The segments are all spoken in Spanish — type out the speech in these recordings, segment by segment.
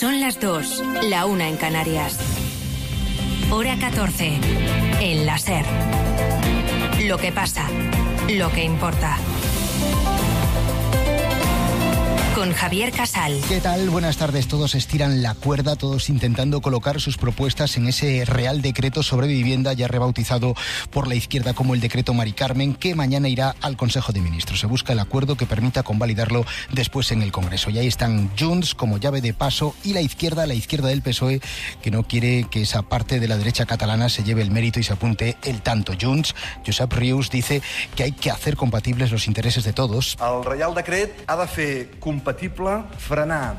Son las 2, la 1 en Canarias. Hora 14, en la SER. Lo que pasa, lo que importa. Con Javier Casal. ¿Qué tal? Buenas tardes. Todos estiran la cuerda, todos intentando colocar sus propuestas en ese Real Decreto sobre Vivienda, ya rebautizado por la izquierda como el Decreto Mari Carmen, que mañana irá al Consejo de Ministros. Se busca el acuerdo que permita convalidarlo después en el Congreso. Y ahí están Junts como llave de paso y la izquierda del PSOE, que no quiere que esa parte de la derecha catalana se lleve el mérito y se apunte el tanto. Junts, Josep Rius, dice que hay que hacer compatibles los intereses de todos. El Real Decret ha de fer compatible frenar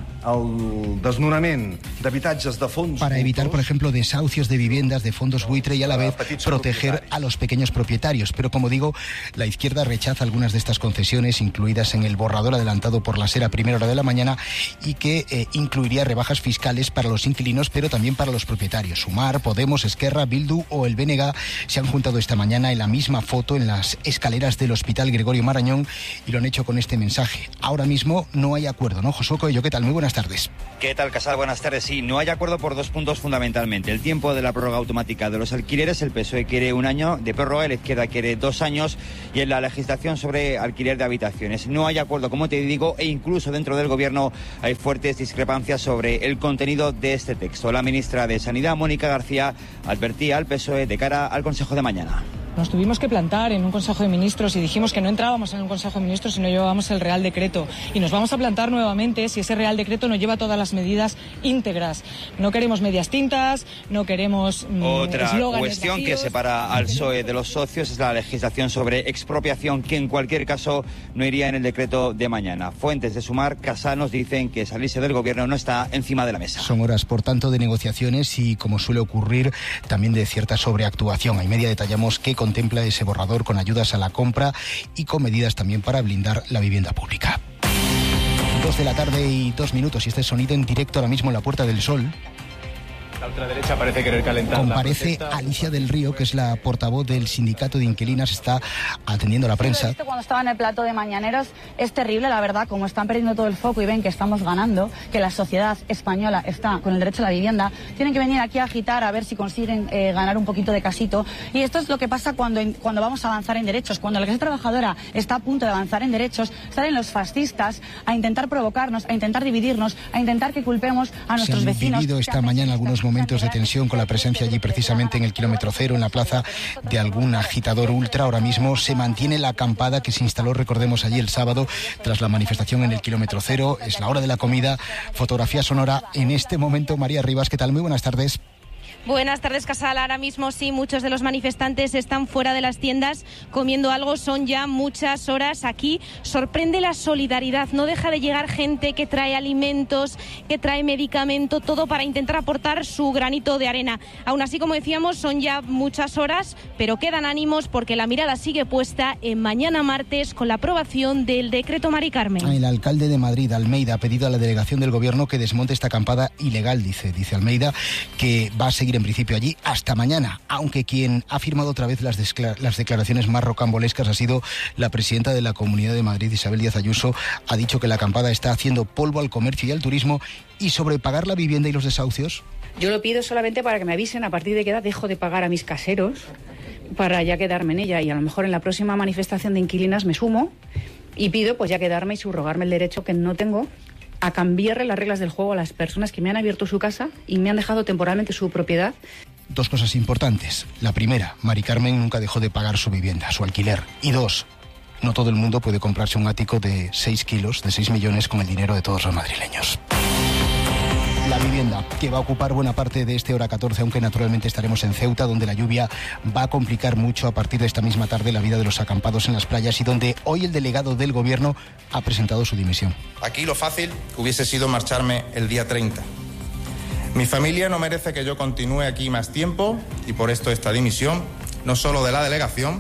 el desnonament d'habitatges de fons para evitar, por ejemplo, desahucios de viviendas de fondos buitre y a la vez proteger a los pequeños propietarios. Pero como digo, la izquierda rechaza algunas de estas concesiones incluidas en el borrador adelantado por la SER a primera hora de la mañana y que incluiría rebajas fiscales para los inquilinos, pero también para los propietarios. Sumar, Podemos, Esquerra, Bildu o el BNG se han juntado esta mañana en la misma foto en las escaleras del Hospital Gregorio Marañón y lo han hecho con este mensaje. Ahora mismo no hay acuerdo, ¿no, Josué Coello? ¿Qué tal? Muy buenas tardes. ¿Qué tal, Casal? Buenas tardes. Sí, no hay acuerdo por dos puntos fundamentalmente. El tiempo de la prórroga automática de los alquileres, el PSOE quiere 1 año de prórroga, la izquierda quiere 2 años, y en la legislación sobre alquiler de habitaciones no hay acuerdo, como te digo, e incluso dentro del gobierno hay fuertes discrepancias sobre el contenido de este texto. La ministra de Sanidad, Mónica García, advertía al PSOE de cara al Consejo de mañana. Nos tuvimos que plantar en un Consejo de Ministros y dijimos que no entrábamos en un Consejo de Ministros si no llevábamos el Real Decreto. Y nos vamos a plantar nuevamente si ese Real Decreto no lleva todas las medidas íntegras. No queremos medias tintas, no queremos Otra cuestión vacíos. Que separa al PSOE de los socios es la legislación sobre expropiación, que en cualquier caso no iría en el decreto de mañana. Fuentes de Sumar, Casal, nos dicen que salirse del gobierno no está encima de la mesa. Son horas, por tanto, de negociaciones y, como suele ocurrir, también de cierta sobreactuación. A media detallamos qué contempla ese borrador con ayudas a la compra y con medidas también para blindar la vivienda pública. 2 de la tarde y 2 minutos y este sonido en directo ahora mismo en la Puerta del Sol. La ultraderecha parece querer calentar. Comparece Alicia del Río, que es la portavoz del sindicato de inquilinas, está atendiendo a la prensa. Esto cuando estaba en el plató de Mañaneros es terrible, la verdad, como están perdiendo todo el foco y ven que estamos ganando, que la sociedad española está con el derecho a la vivienda, tienen que venir aquí a agitar a ver si consiguen ganar un poquito de casito. Y esto es lo que pasa cuando vamos a avanzar en derechos. Cuando la clase trabajadora está a punto de avanzar en derechos, salen los fascistas a intentar provocarnos, a intentar dividirnos, a intentar que culpemos a nuestros vecinos. Se han vivido esta mañana algunos momentos de tensión con la presencia allí precisamente en el kilómetro cero, en la plaza, de algún agitador ultra. Ahora mismo se mantiene la acampada que se instaló, recordemos, allí el sábado tras la manifestación en el kilómetro cero. Es la hora de la comida. Fotografía sonora en este momento. María Rivas, ¿qué tal? Muy buenas tardes. Buenas tardes, Casal. Ahora mismo sí, muchos de los manifestantes están fuera de las tiendas comiendo algo. Son ya muchas horas aquí. Sorprende la solidaridad. No deja de llegar gente que trae alimentos, que trae medicamento, todo para intentar aportar su granito de arena. Aún así, como decíamos, son ya muchas horas, pero quedan ánimos porque la mirada sigue puesta en mañana martes con la aprobación del decreto Mari Carmen. El alcalde de Madrid, Almeida, ha pedido a la delegación del gobierno que desmonte esta acampada ilegal, dice Almeida, que va a seguir en principio allí hasta mañana, aunque quien ha firmado otra vez las declaraciones más rocambolescas ha sido la presidenta de la Comunidad de Madrid, Isabel Díaz Ayuso. Ha dicho que la acampada está haciendo polvo al comercio y al turismo. ¿Y sobre pagar la vivienda y los desahucios? Yo lo pido solamente para que me avisen a partir de qué edad dejo de pagar a mis caseros para ya quedarme en ella, y a lo mejor en la próxima manifestación de inquilinas me sumo y pido pues ya quedarme y subrogarme el derecho que no tengo a cambiarle las reglas del juego a las personas que me han abierto su casa y me han dejado temporalmente su propiedad. 2 cosas importantes. La primera, Mari Carmen nunca dejó de pagar su vivienda, su alquiler. Y 2, no todo el mundo puede comprarse un ático de 6 kilos, de 6 millones con el dinero de todos los madrileños. La vivienda, que va a ocupar buena parte de este hora 14, aunque naturalmente estaremos en Ceuta, donde la lluvia va a complicar mucho a partir de esta misma tarde la vida de los acampados en las playas y donde hoy el delegado del gobierno ha presentado su dimisión. Aquí lo fácil hubiese sido marcharme el día 30. Mi familia no merece que yo continúe aquí más tiempo y por esto esta dimisión, no solo de la delegación,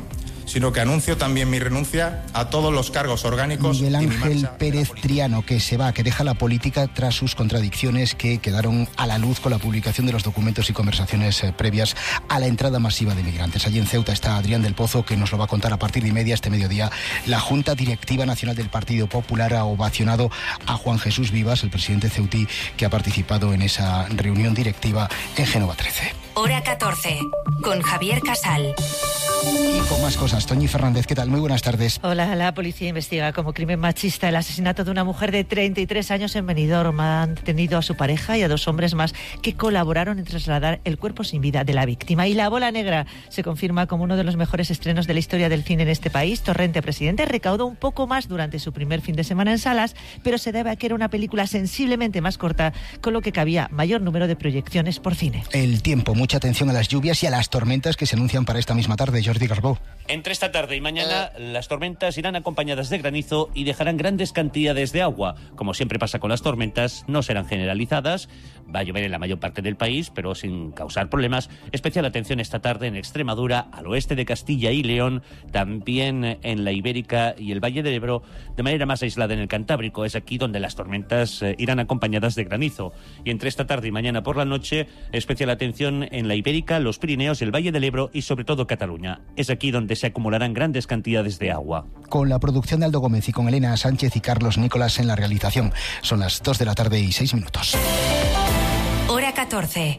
sino que anuncio también mi renuncia a todos los cargos orgánicos. Miguel Ángel Pérez Triano, que se va, que deja la política tras sus contradicciones que quedaron a la luz con la publicación de los documentos y conversaciones previas a la entrada masiva de migrantes. Allí en Ceuta está Adrián del Pozo, que nos lo va a contar a partir de 1:30 este mediodía. La Junta Directiva Nacional del Partido Popular ha ovacionado a Juan Jesús Vivas, el presidente ceutí, que ha participado en esa reunión directiva en Génova 13. Hora 14, con Javier Casal. Y con más cosas, Toñi Fernández, ¿qué tal? Muy buenas tardes. Hola, la policía investiga como crimen machista el asesinato de una mujer de 33 años en Benidorm. Han detenido a su pareja y a 2 hombres más que colaboraron en trasladar el cuerpo sin vida de la víctima. Y La Bola Negra se confirma como uno de los mejores estrenos de la historia del cine en este país. Torrente Presidente recaudó un poco más durante su primer fin de semana en salas, pero se debe a que era una película sensiblemente más corta, con lo que cabía mayor número de proyecciones por cine. El tiempo, mucha atención a las lluvias y a las tormentas que se anuncian para esta misma tarde. Jordi Garbó. Entre esta tarde y mañana, las tormentas irán acompañadas de granizo y dejarán grandes cantidades de agua. Como siempre pasa con las tormentas, no serán generalizadas. Va a llover en la mayor parte del país, pero sin causar problemas. Especial atención esta tarde en Extremadura, al oeste de Castilla y León, también en la Ibérica y el Valle del Ebro, de manera más aislada en el Cantábrico. Es aquí donde las tormentas irán acompañadas de granizo. Y entre esta tarde y mañana por la noche, especial atención en la Ibérica, los Pirineos, el Valle del Ebro y sobre todo Cataluña. Es aquí donde se acumularán grandes cantidades de agua. Con la producción de Aldo Gómez y con Elena Sánchez y Carlos Nicolás en la realización. Son las 2 de la tarde y 6 minutos. Hora 14.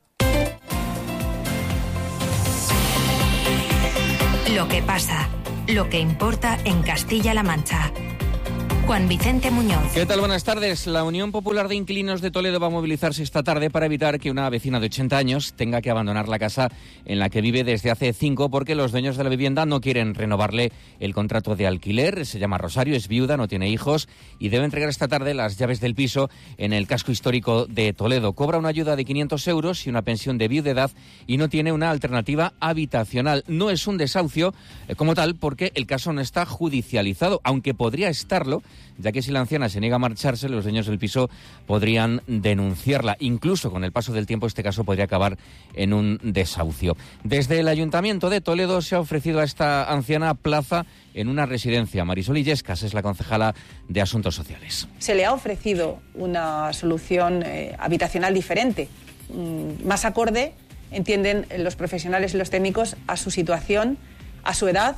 Lo que pasa, lo que importa en Castilla-La Mancha. Juan Vicente Muñoz. ¿Qué tal? Buenas tardes. La Unión Popular de Inquilinos de Toledo va a movilizarse esta tarde para evitar que una vecina de 80 años tenga que abandonar la casa en la que vive desde hace 5 porque los dueños de la vivienda no quieren renovarle el contrato de alquiler. Se llama Rosario, es viuda, no tiene hijos y debe entregar esta tarde las llaves del piso en el casco histórico de Toledo. Cobra una ayuda de 500 euros y una pensión de viudedad y no tiene una alternativa habitacional. No es un desahucio como tal porque el caso no está judicializado, aunque podría estarlo, ya que si la anciana se niega a marcharse, los dueños del piso podrían denunciarla. Incluso con el paso del tiempo este caso podría acabar en un desahucio. Desde el Ayuntamiento de Toledo se ha ofrecido a esta anciana plaza en una residencia. Marisol Illescas es la concejala de Asuntos Sociales. Se le ha ofrecido una solución habitacional diferente, más acorde, entienden los profesionales y los técnicos, a su situación, a su edad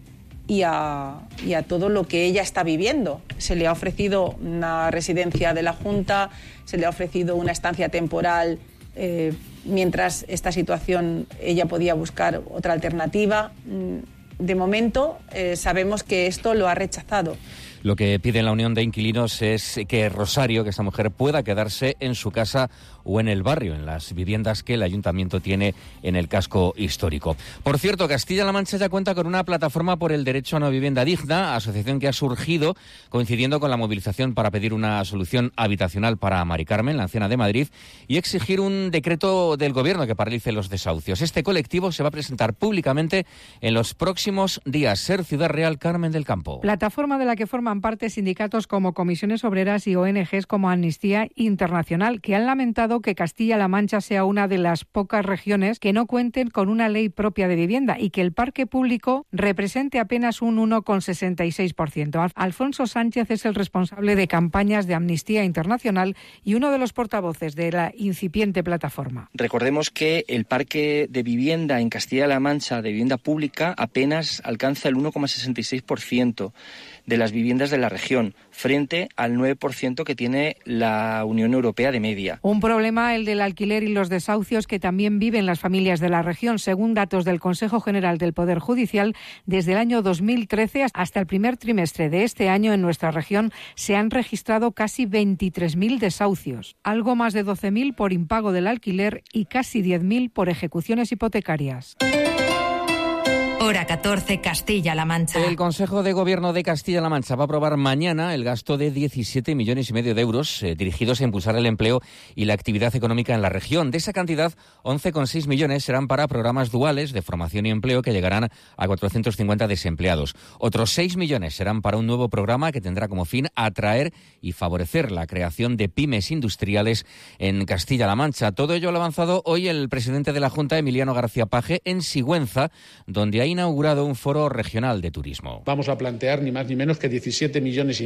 y a todo lo que ella está viviendo. Se le ha ofrecido una residencia de la Junta, se le ha ofrecido una estancia temporal mientras esta situación ella podía buscar otra alternativa. De momento sabemos que esto lo ha rechazado. Lo que pide la Unión de Inquilinos es que Rosario, que esta mujer, pueda quedarse en su casa o en el barrio, en las viviendas que el Ayuntamiento tiene en el casco histórico. Por cierto, Castilla-La Mancha ya cuenta con una plataforma por el derecho a una vivienda digna, asociación que ha surgido coincidiendo con la movilización para pedir una solución habitacional para Mari Carmen, la anciana de Madrid, y exigir un decreto del Gobierno que paralice los desahucios. Este colectivo se va a presentar públicamente en los próximos días. Ser Ciudad Real, Carmen del Campo. Plataforma de la que forman parte sindicatos como Comisiones Obreras y ONGs como Amnistía Internacional, que han lamentado que Castilla-La Mancha sea una de las pocas regiones que no cuenten con una ley propia de vivienda y que el parque público represente apenas un 1,66%. Alfonso Sánchez es el responsable de campañas de Amnistía Internacional y uno de los portavoces de la incipiente plataforma. Recordemos que el parque de vivienda en Castilla-La Mancha, de vivienda pública, apenas alcanza el 1,66% de las viviendas de la región, frente al 9% que tiene la Unión Europea de media. Un problema, el del alquiler y los desahucios que también viven las familias de la región. Según datos del Consejo General del Poder Judicial, desde el año 2013 hasta el primer trimestre de este año en nuestra región se han registrado casi 23.000 desahucios, algo más de 12.000 por impago del alquiler y casi 10.000 por ejecuciones hipotecarias. Hora 14, Castilla-La Mancha. El Consejo de Gobierno de Castilla-La Mancha va a aprobar mañana el gasto de 17,5 millones de euros dirigidos a impulsar el empleo y la actividad económica en la región. De esa cantidad, 11,6 millones serán para programas duales de formación y empleo que llegarán a 450 desempleados. Otros 6 millones serán para un nuevo programa que tendrá como fin atraer y favorecer la creación de pymes industriales en Castilla-La Mancha. Todo ello lo ha avanzado hoy el presidente de la Junta, Emiliano García Paje, en Sigüenza, donde ha inaugurado un foro regional de turismo. Vamos a plantear ni más ni menos que 17,5 millones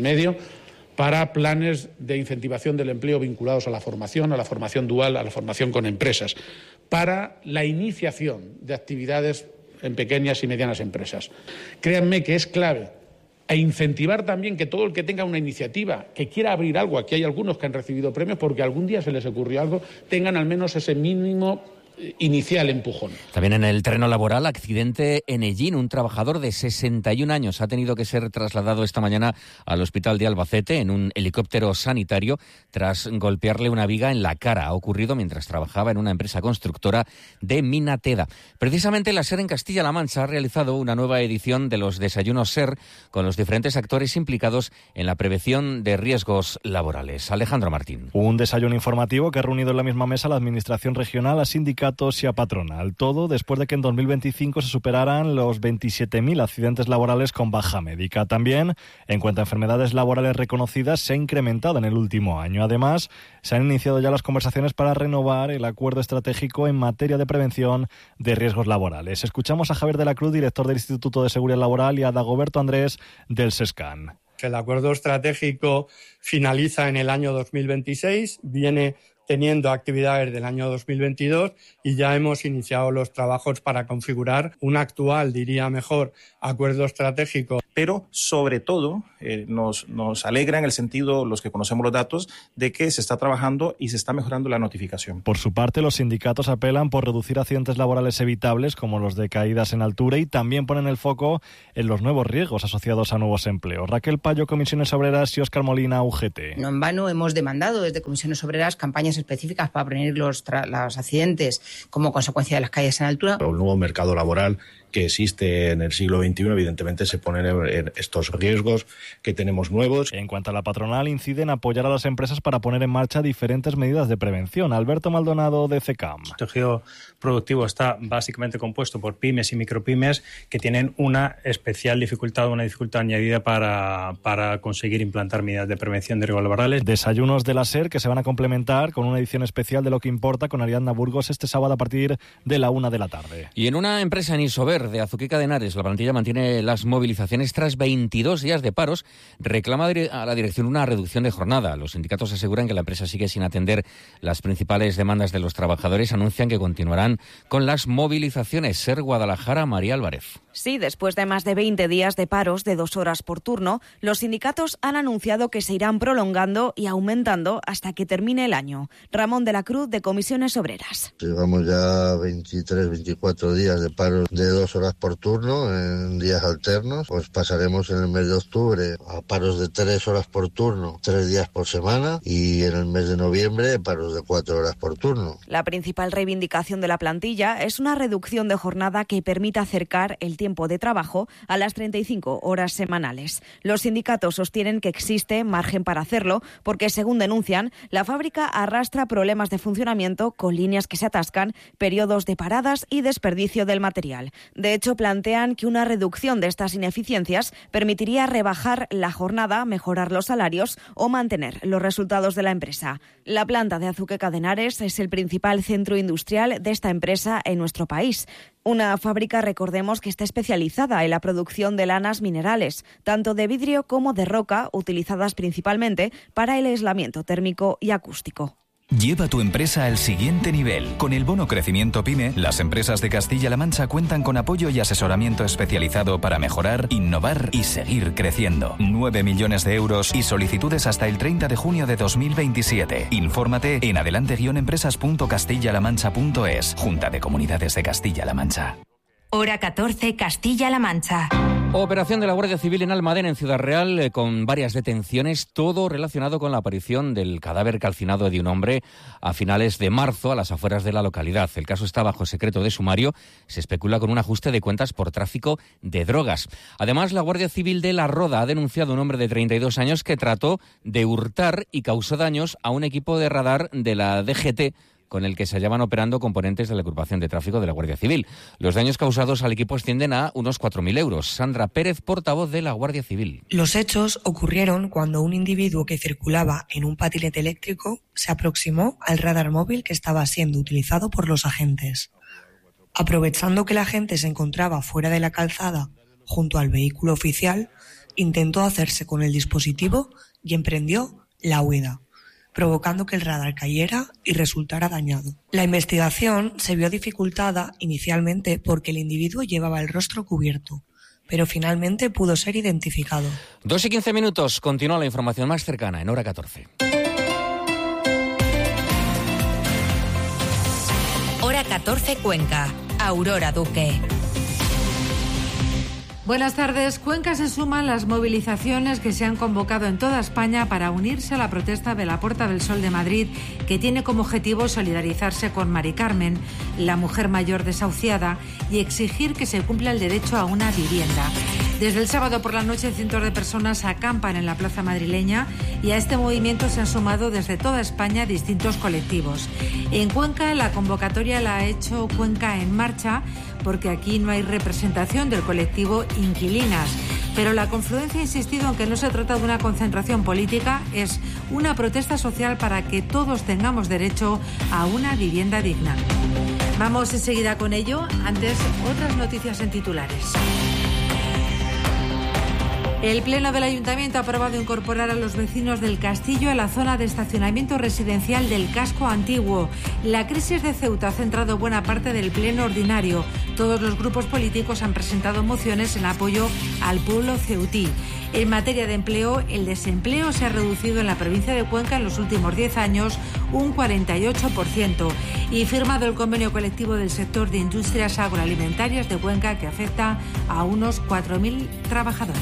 para planes de incentivación del empleo vinculados a la formación dual, a la formación con empresas, para la iniciación de actividades en pequeñas y medianas empresas. Créanme que es clave e incentivar también que todo el que tenga una iniciativa, que quiera abrir algo, aquí hay algunos que han recibido premios porque algún día se les ocurrió algo, tengan al menos ese mínimo inicial empujón. También en el terreno laboral, accidente en Ellín. Un trabajador de 61 años ha tenido que ser trasladado esta mañana al hospital de Albacete en un helicóptero sanitario tras golpearle una viga en la cara. Ha ocurrido mientras trabajaba en una empresa constructora de Minateda. Precisamente la SER en Castilla-La Mancha ha realizado una nueva edición de los desayunos SER con los diferentes actores implicados en la prevención de riesgos laborales. Alejandro Martín. Un desayuno informativo que ha reunido en la misma mesa la Administración Regional, a sindicatos y a patronal. Todo después de que en 2025 se superaran los 27.000 accidentes laborales con baja médica. También, en cuanto a enfermedades laborales reconocidas, se ha incrementado en el último año. Además, se han iniciado ya las conversaciones para renovar el acuerdo estratégico en materia de prevención de riesgos laborales. Escuchamos a Javier de la Cruz, director del Instituto de Seguridad Laboral, y a Dagoberto Andrés del SESCAN. El acuerdo estratégico finaliza en el año 2026, viene teniendo actividades del año 2022 y ya hemos iniciado los trabajos para configurar un actual, diría mejor, acuerdo estratégico. Pero sobre todo nos alegra en el sentido, los que conocemos los datos, de que se está trabajando y se está mejorando la notificación. Por su parte, los sindicatos apelan por reducir accidentes laborales evitables como los de caídas en altura y también ponen el foco en los nuevos riesgos asociados a nuevos empleos. Raquel Payo, Comisiones Obreras, y Óscar Molina, UGT. No en vano hemos demandado desde Comisiones Obreras campañas específicas para prevenir los accidentes como consecuencia de las caídas en altura. El nuevo mercado laboral que existe en el siglo XXI, evidentemente se ponen en estos riesgos que tenemos nuevos. En cuanto a la patronal, incide en apoyar a las empresas para poner en marcha diferentes medidas de prevención. Alberto Maldonado, de CECAM. El tejido productivo está básicamente compuesto por pymes y micropymes que tienen una especial dificultad, una dificultad añadida para conseguir implantar medidas de prevención de riesgos laborales. Desayunos de la SER que se van a complementar con una edición especial de Lo que Importa con Ariadna Burgos este sábado a partir de la 1 de la tarde. Y en una empresa en Isover de Azuqueca de Henares, la plantilla mantiene las movilizaciones tras 22 días de paros. Reclama a la dirección una reducción de jornada. Los sindicatos aseguran que la empresa sigue sin atender las principales demandas de los trabajadores. Anuncian que continuarán con las movilizaciones. SER Guadalajara, María Álvarez. Sí, después de más de 20 días de paros de 2 horas por turno, los sindicatos han anunciado que se irán prolongando y aumentando hasta que termine el año. Ramón de la Cruz, de Comisiones Obreras. Llevamos ya 23, 24 días de paros de 2 horas por turno en días alternos. Pues pasaremos en el mes de octubre a paros de 3 horas por turno, 3 días por semana, y en el mes de noviembre paros de 4 horas por turno. La principal reivindicación de la plantilla es una reducción de jornada que permita acercar el tiempo de trabajo a las 35 horas semanales. Los sindicatos sostienen que existe margen para hacerlo porque, según denuncian, la fábrica arrastra problemas de funcionamiento con líneas que se atascan, periodos de paradas y desperdicio del material. De hecho, plantean que una reducción de estas ineficiencias permitiría rebajar la jornada, mejorar los salarios o mantener los resultados de la empresa. La planta de Azuqueca de Henares es el principal centro industrial de esta empresa en nuestro país. Una fábrica, recordemos, que está especializada en la producción de lanas minerales, tanto de vidrio como de roca, utilizadas principalmente para el aislamiento térmico y acústico. Lleva tu empresa al siguiente nivel. Con el bono Crecimiento PYME, las empresas de Castilla-La Mancha cuentan con apoyo y asesoramiento especializado para mejorar, innovar y seguir creciendo. 9 millones de euros y solicitudes hasta el 30 de junio de 2027. Infórmate en adelante-empresas.castillalamancha.es. Junta de Comunidades de Castilla-La Mancha. Hora 14, Castilla-La Mancha. Operación de la Guardia Civil en Almadén, en Ciudad Real, con varias detenciones, todo relacionado con la aparición del cadáver calcinado de un hombre a finales de marzo a las afueras de la localidad. El caso está bajo secreto de sumario. Se especula con un ajuste de cuentas por tráfico de drogas. Además, la Guardia Civil de La Roda ha denunciado a un hombre de 32 años que trató de hurtar y causó daños a un equipo de radar de la DGT con el que se hallaban operando componentes de la agrupación de tráfico de la Guardia Civil. Los daños causados al equipo ascienden a unos 4.000 euros. Sandra Pérez, portavoz de la Guardia Civil. Los hechos ocurrieron cuando un individuo que circulaba en un patinete eléctrico se aproximó al radar móvil que estaba siendo utilizado por los agentes. Aprovechando que la gente se encontraba fuera de la calzada, junto al vehículo oficial, intentó hacerse con el dispositivo y emprendió la huida, provocando que el radar cayera y resultara dañado. La investigación se vio dificultada inicialmente porque el individuo llevaba el rostro cubierto, pero finalmente pudo ser identificado. 2:15, continúa la información más cercana en Hora 14. Hora 14 Cuenca. Aurora Duque. Buenas tardes. Cuenca se suman las movilizaciones que se han convocado en toda España para unirse a la protesta de la Puerta del Sol de Madrid, que tiene como objetivo solidarizarse con Mari Carmen, la mujer mayor desahuciada, y exigir que se cumpla el derecho a una vivienda. Desde el sábado por la noche, cientos de personas acampan en la plaza madrileña y a este movimiento se han sumado desde toda España distintos colectivos. En Cuenca, la convocatoria la ha hecho Cuenca en Marcha, porque aquí no hay representación del colectivo Inquilinas. Pero la confluencia ha insistido en que no se trata de una concentración política, es una protesta social para que todos tengamos derecho a una vivienda digna. Vamos enseguida con ello. Antes, otras noticias en titulares. El Pleno del Ayuntamiento ha aprobado incorporar a los vecinos del Castillo a la zona de estacionamiento residencial del casco antiguo. La crisis de Ceuta ha centrado buena parte del Pleno ordinario. Todos los grupos políticos han presentado mociones en apoyo al pueblo ceutí. En materia de empleo, el desempleo se ha reducido en la provincia de Cuenca en los últimos 10 años un 48% y firmado el convenio colectivo del sector de industrias agroalimentarias de Cuenca que afecta a unos 4.000 trabajadores.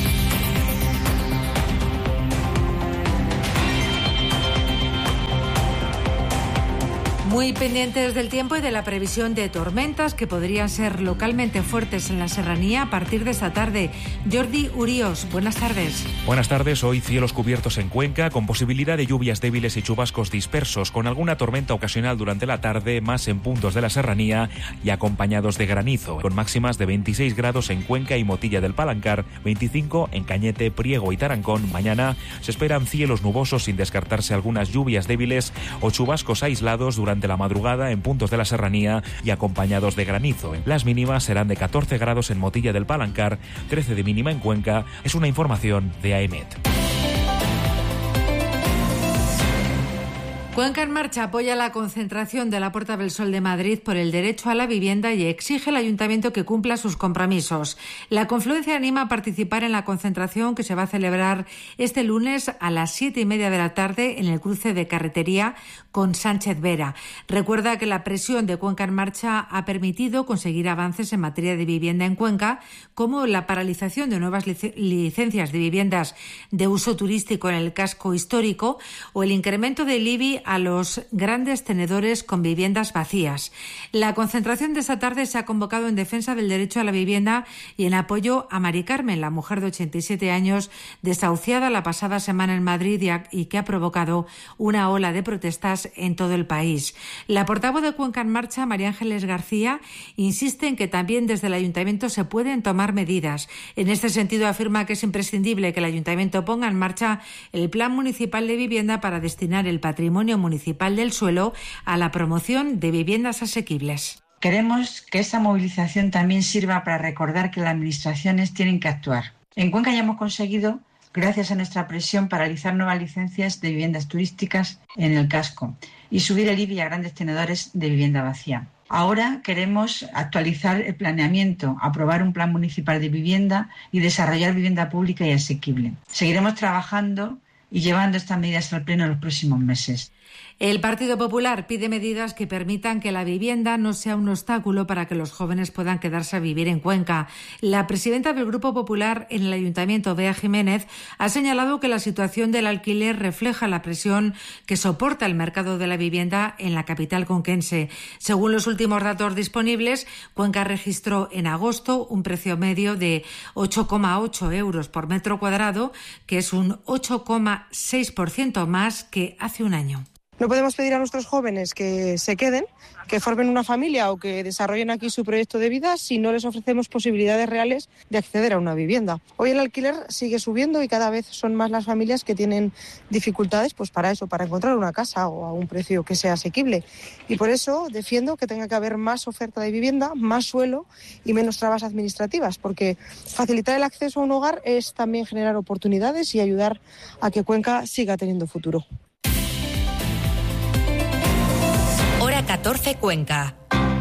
Muy pendientes del tiempo y de la previsión de tormentas que podrían ser localmente fuertes en la serranía a partir de esta tarde. Jordi Urios, buenas tardes. Buenas tardes. Hoy cielos cubiertos en Cuenca con posibilidad de lluvias débiles y chubascos dispersos con alguna tormenta ocasional durante la tarde, más en puntos de la serranía y acompañados de granizo, con máximas de 26 grados en Cuenca y Motilla del Palancar, 25 en Cañete, Priego y Tarancón. Mañana se esperan cielos nubosos sin descartarse algunas lluvias débiles o chubascos aislados durante la madrugada en puntos de la serranía y acompañados de granizo. Las mínimas serán de 14 grados en Motilla del Palancar, 13 de mínima en Cuenca. Es una información de AEMET. Cuenca en Marcha apoya la concentración de la Puerta del Sol de Madrid por el derecho a la vivienda y exige al Ayuntamiento que cumpla sus compromisos. La confluencia anima a participar en la concentración que se va a celebrar este lunes a las 7:30 de la tarde en el cruce de Carretería con Sánchez Vera. Recuerda que la presión de Cuenca en Marcha ha permitido conseguir avances en materia de vivienda en Cuenca, como la paralización de nuevas licencias de viviendas de uso turístico en el casco histórico o el incremento del IBI a los grandes tenedores con viviendas vacías. La concentración de esta tarde se ha convocado en defensa del derecho a la vivienda y en apoyo a Mari Carmen, la mujer de 87 años desahuciada la pasada semana en Madrid y que ha provocado una ola de protestas en todo el país. La portavoz de Cuenca en Marcha, María Ángeles García, insiste en que también desde el Ayuntamiento se pueden tomar medidas. En este sentido, afirma que es imprescindible que el Ayuntamiento ponga en marcha el Plan Municipal de Vivienda para destinar el patrimonio municipal del suelo a la promoción de viviendas asequibles. Queremos que esa movilización también sirva para recordar que las administraciones tienen que actuar. En Cuenca ya hemos conseguido, gracias a nuestra presión, paralizar nuevas licencias de viviendas turísticas en el casco y subir el IBI a grandes tenedores de vivienda vacía. Ahora queremos actualizar el planeamiento, aprobar un plan municipal de vivienda y desarrollar vivienda pública y asequible. Seguiremos trabajando y llevando estas medidas al Pleno en los próximos meses. El Partido Popular pide medidas que permitan que la vivienda no sea un obstáculo para que los jóvenes puedan quedarse a vivir en Cuenca. La presidenta del Grupo Popular en el Ayuntamiento, Bea Jiménez, ha señalado que la situación del alquiler refleja la presión que soporta el mercado de la vivienda en la capital conquense. Según los últimos datos disponibles, Cuenca registró en agosto un precio medio de 8,8 euros por metro cuadrado, que es un 8,6% más que hace un año. No podemos pedir a nuestros jóvenes que se queden, que formen una familia o que desarrollen aquí su proyecto de vida si no les ofrecemos posibilidades reales de acceder a una vivienda. Hoy el alquiler sigue subiendo y cada vez son más las familias que tienen dificultades pues para eso, para encontrar una casa o a un precio que sea asequible. Y por eso defiendo que tenga que haber más oferta de vivienda, más suelo y menos trabas administrativas, porque facilitar el acceso a un hogar es también generar oportunidades y ayudar a que Cuenca siga teniendo futuro. Hora 14 Cuenca.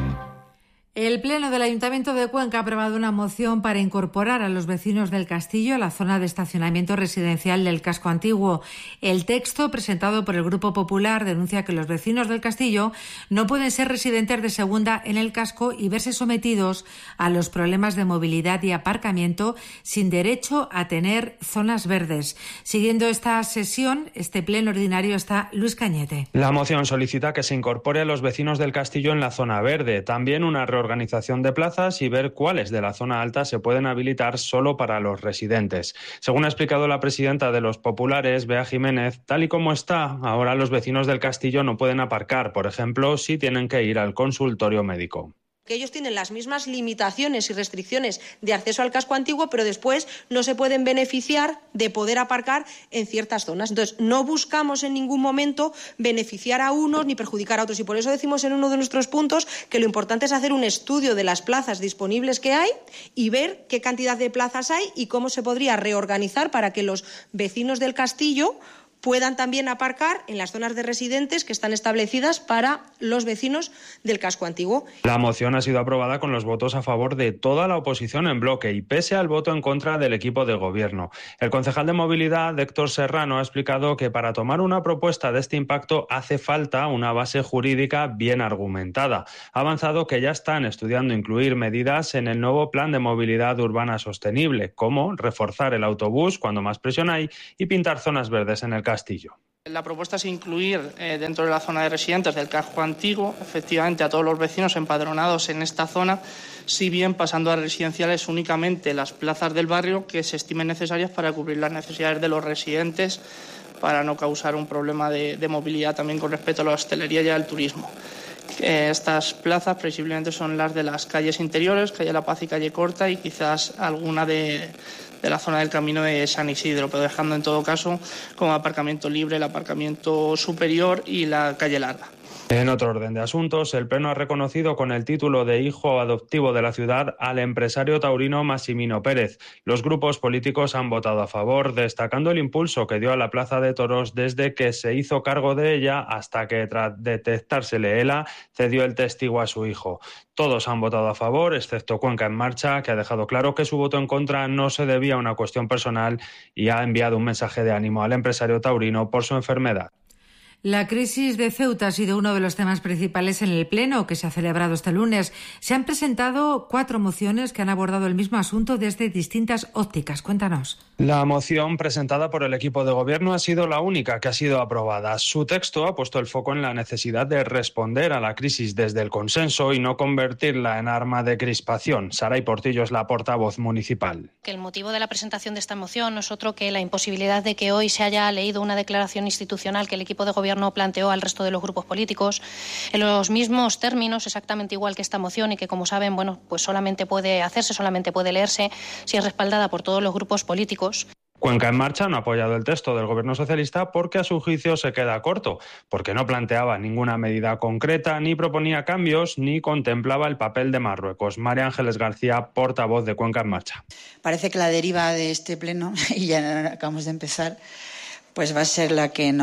El Pleno del Ayuntamiento de Cuenca ha aprobado una moción para incorporar a los vecinos del Castillo a la zona de estacionamiento residencial del casco antiguo. El texto presentado por el Grupo Popular denuncia que los vecinos del Castillo no pueden ser residentes de segunda en el casco y verse sometidos a los problemas de movilidad y aparcamiento sin derecho a tener zonas verdes. Siguiendo esta sesión, este pleno ordinario, está Luis Cañete. La moción solicita que se incorpore a los vecinos del Castillo en la zona verde. También una reorganización de plazas y ver cuáles de la zona alta se pueden habilitar solo para los residentes. Según ha explicado la presidenta de los populares, Bea Jiménez, tal y como está, ahora los vecinos del Castillo no pueden aparcar, por ejemplo, si tienen que ir al consultorio médico. Que ellos tienen las mismas limitaciones y restricciones de acceso al casco antiguo, pero después no se pueden beneficiar de poder aparcar en ciertas zonas. Entonces, no buscamos en ningún momento beneficiar a unos ni perjudicar a otros. Y por eso decimos en uno de nuestros puntos que lo importante es hacer un estudio de las plazas disponibles que hay y ver qué cantidad de plazas hay y cómo se podría reorganizar para que los vecinos del Castillo puedan también aparcar en las zonas de residentes que están establecidas para los vecinos del casco antiguo. La moción ha sido aprobada con los votos a favor de toda la oposición en bloque y pese al voto en contra del equipo de gobierno. El concejal de Movilidad, Héctor Serrano, ha explicado que para tomar una propuesta de este impacto hace falta una base jurídica bien argumentada. Ha avanzado que ya están estudiando incluir medidas en el nuevo Plan de Movilidad Urbana Sostenible, como reforzar el autobús cuando más presión hay y pintar zonas verdes en el Castillo. La propuesta es incluir dentro de la zona de residentes del casco antiguo, efectivamente, a todos los vecinos empadronados en esta zona, si bien pasando a residenciales únicamente las plazas del barrio que se estimen necesarias para cubrir las necesidades de los residentes, para no causar un problema de movilidad también con respecto a la hostelería y al turismo. Estas plazas previsiblemente son las de las calles interiores, calle La Paz y calle Corta, y quizás alguna de la zona del camino de San Isidro, pero dejando en todo caso como aparcamiento libre el aparcamiento superior y la calle larga. En otro orden de asuntos, el Pleno ha reconocido con el título de hijo adoptivo de la ciudad al empresario taurino Massimino Pérez. Los grupos políticos han votado a favor, destacando el impulso que dio a la Plaza de Toros desde que se hizo cargo de ella hasta que, tras detectársele ELA, cedió el testigo a su hijo. Todos han votado a favor, excepto Cuenca en Marcha, que ha dejado claro que su voto en contra no se debía a una cuestión personal y ha enviado un mensaje de ánimo al empresario taurino por su enfermedad. La crisis de Ceuta ha sido uno de los temas principales en el Pleno que se ha celebrado este lunes. Se han presentado 4 mociones que han abordado el mismo asunto desde distintas ópticas. Cuéntanos. La moción presentada por el equipo de gobierno ha sido la única que ha sido aprobada. Su texto ha puesto el foco en la necesidad de responder a la crisis desde el consenso y no convertirla en arma de crispación. Saray Portillo es la portavoz municipal. Que el motivo de la presentación de esta moción no es otro que la imposibilidad de que hoy se haya leído una declaración institucional que el equipo de gobierno planteó al resto de los grupos políticos en los mismos términos, exactamente igual que esta moción, y que, como saben, pues solamente puede leerse si es respaldada por todos los grupos políticos. Cuenca en Marcha no ha apoyado el texto del gobierno socialista porque a su juicio se queda corto, porque no planteaba ninguna medida concreta, ni proponía cambios, ni contemplaba el papel de Marruecos. María Ángeles García, portavoz de Cuenca en Marcha. Parece que la deriva de este pleno, y ya acabamos de empezar, pues va a ser la que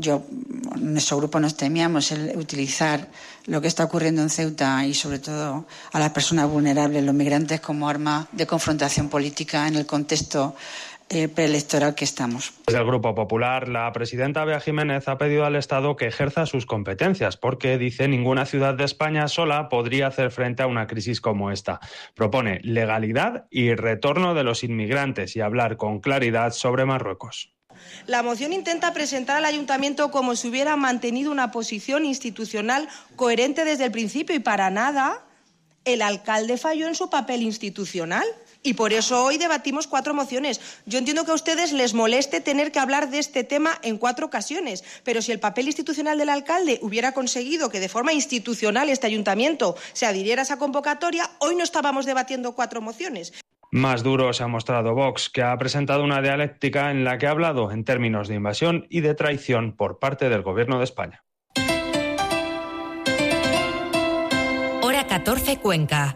nuestro grupo nos temíamos, el utilizar lo que está ocurriendo en Ceuta y sobre todo a las personas vulnerables, los migrantes, como arma de confrontación política en el contexto preelectoral que estamos. Desde el Grupo Popular, la presidenta Bea Jiménez ha pedido al Estado que ejerza sus competencias porque, dice, ninguna ciudad de España sola podría hacer frente a una crisis como esta. Propone legalidad y retorno de los inmigrantes y hablar con claridad sobre Marruecos. La moción intenta presentar al Ayuntamiento como si hubiera mantenido una posición institucional coherente desde el principio y para nada el alcalde falló en su papel institucional. Y por eso hoy debatimos 4 mociones. Yo entiendo que a ustedes les moleste tener que hablar de este tema en 4 ocasiones, pero si el papel institucional del alcalde hubiera conseguido que de forma institucional este ayuntamiento se adhiriera a esa convocatoria, hoy no estábamos debatiendo 4 mociones. Más duro se ha mostrado Vox, que ha presentado una dialéctica en la que ha hablado en términos de invasión y de traición por parte del Gobierno de España. Hora 14 Cuenca.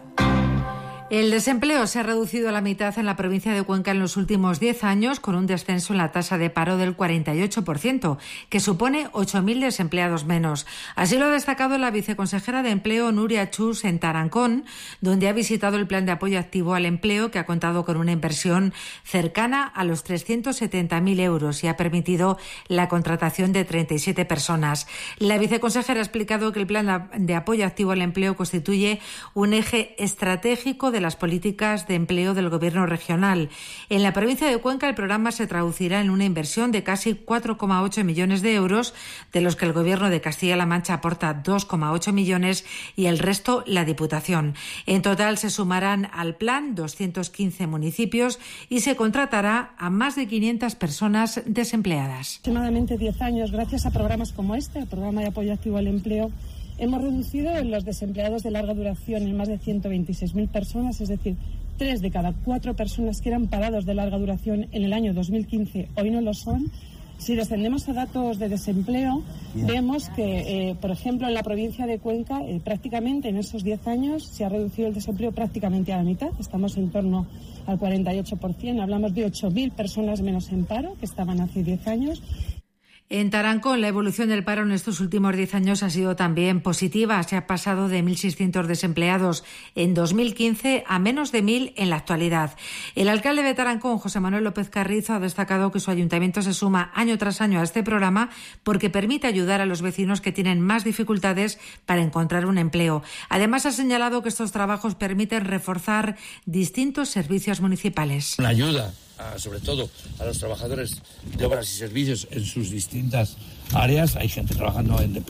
El desempleo se ha reducido a la mitad en la provincia de Cuenca en los últimos 10 años, con un descenso en la tasa de paro del 48%, que supone 8.000 desempleados menos. Así lo ha destacado la viceconsejera de Empleo, Nuria Chus, en Tarancón, donde ha visitado el plan de apoyo activo al empleo, que ha contado con una inversión cercana a los 370.000 euros y ha permitido la contratación de 37 personas. La viceconsejera ha explicado que el plan de apoyo activo al empleo constituye un eje estratégico de las políticas de empleo del Gobierno regional. En la provincia de Cuenca el programa se traducirá en una inversión de casi 4,8 millones de euros, de los que el Gobierno de Castilla-La Mancha aporta 2,8 millones y el resto la Diputación. En total se sumarán al plan 215 municipios y se contratará a más de 500 personas desempleadas. Aproximadamente 10 años, gracias a programas como este, el programa de apoyo activo al empleo, hemos reducido los desempleados de larga duración en más de 126.000 personas, es decir, 3 de cada 4 personas que eran parados de larga duración en el año 2015 hoy no lo son. Si descendemos a datos de desempleo, vemos que, por ejemplo, en la provincia de Cuenca, prácticamente en esos 10 años se ha reducido el desempleo prácticamente a la mitad. Estamos en torno al 48%. Hablamos de 8.000 personas menos en paro que estaban hace 10 años. En Tarancón, la evolución del paro en estos últimos 10 años ha sido también positiva. Se ha pasado de 1.600 desempleados en 2015 a menos de 1.000 en la actualidad. El alcalde de Tarancón, José Manuel López Carrizo, ha destacado que su ayuntamiento se suma año tras año a este programa porque permite ayudar a los vecinos que tienen más dificultades para encontrar un empleo. Además, ha señalado que estos trabajos permiten reforzar distintos servicios municipales. Una ayuda, sobre todo a los trabajadores de obras y servicios en sus distintas áreas. Hay gente trabajando en